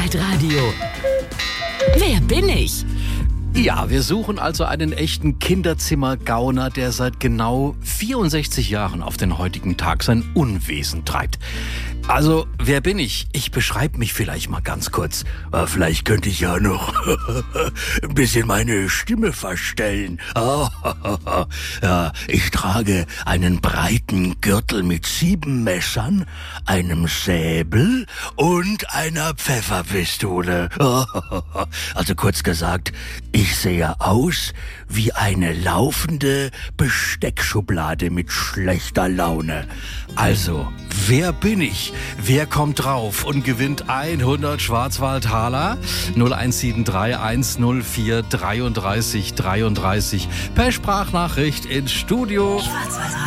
Hitradio. Wer bin ich? Ja, wir suchen also einen echten Kinderzimmer-Gauner, der seit genau 64 Jahren auf den heutigen Tag sein Unwesen treibt. Also, wer bin ich? Ich beschreibe mich vielleicht mal ganz kurz. Vielleicht könnte ich ja noch ein bisschen meine Stimme verstellen. Ja, ich trage einen breiten Gürtel mit 7 Messern, einem Säbel und einer Pfefferpistole. Also kurz gesagt, ich sehe aus wie eine laufende Besteckschublade mit schlechter Laune. Also, wer bin ich? Wer kommt drauf und gewinnt 100 Schwarzwaldtaler? 0173 104 33 33 per Sprachnachricht ins Studio. Schwarzwaldtaler.